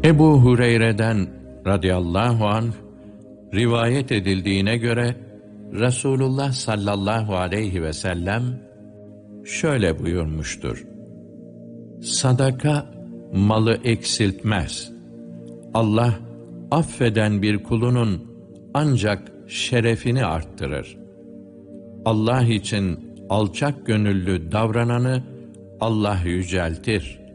Ebu Hureyre'den radıyallahu anh rivayet edildiğine göre Resulullah sallallahu aleyhi ve sellem şöyle buyurmuştur: Sadaka malı eksiltmez. Allah affeden bir kulunun ancak şerefini arttırır. Allah için alçak gönüllü davrananı Allah yüceltir.